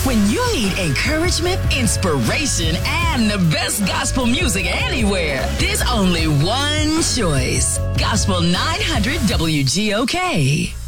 When you need encouragement, inspiration, and the best gospel music anywhere, there's only one choice. Gospel 900 WGOK.